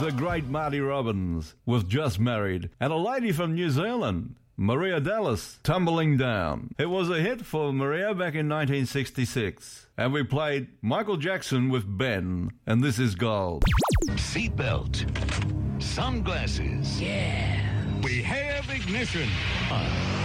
the great Marty Robbins with Just Married, and a lady from New Zealand, Maria Dallas, Tumbling Down. It was a hit for Maria back in 1966. And we played Michael Jackson with Ben, and this is Gold. Seatbelt. Sunglasses. Yeah. We have ignition.